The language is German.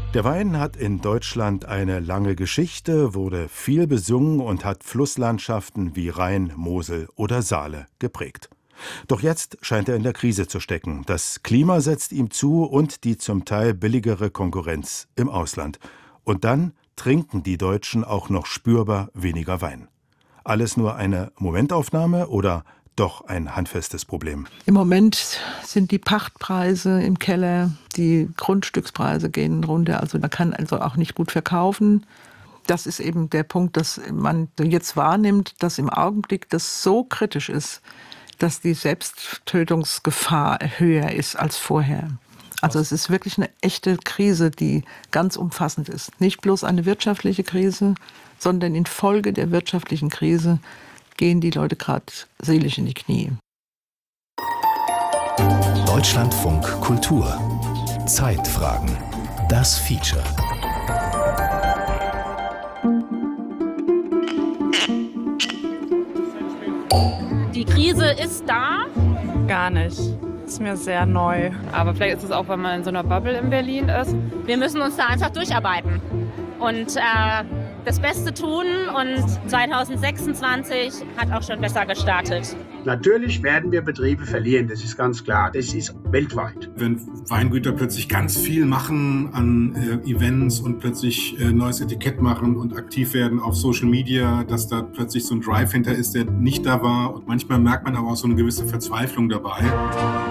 Der Wein hat in Deutschland eine lange Geschichte, wurde viel besungen und hat Flusslandschaften wie Rhein, Mosel oder Saale geprägt. Doch jetzt scheint er in der Krise zu stecken. Das Klima setzt ihm zu und die zum Teil billigere Konkurrenz im Ausland. Und dann trinken die Deutschen auch noch spürbar weniger Wein. Alles nur eine Momentaufnahme oder doch ein handfestes Problem? Im Moment sind die Pachtpreise im Keller, die Grundstückspreise gehen runter, also man kann also auch nicht gut verkaufen. Das ist eben der Punkt, dass man jetzt wahrnimmt, dass im Augenblick das so kritisch ist, dass die Selbsttötungsgefahr höher ist als vorher. Also es ist wirklich eine echte Krise, die ganz umfassend ist. Nicht bloß eine wirtschaftliche Krise, sondern infolge der wirtschaftlichen Krise gehen die Leute gerade seelisch in die Knie. Deutschlandfunk Kultur. Zeitfragen. Das Feature. Die Krise ist da. Gar nicht. Ist mir sehr neu. Aber vielleicht ist es auch, wenn man in so einer Bubble in Berlin ist. Wir müssen uns da einfach durcharbeiten und das Beste tun. Und 2026 hat auch schon besser gestartet. Natürlich werden wir Betriebe verlieren, das ist ganz klar. Das ist weltweit. Wenn Weingüter plötzlich ganz viel machen an Events und plötzlich neues Etikett machen und aktiv werden auf Social Media, dass da plötzlich so ein Drive hinter ist, der nicht da war. Und manchmal merkt man aber auch so eine gewisse Verzweiflung dabei.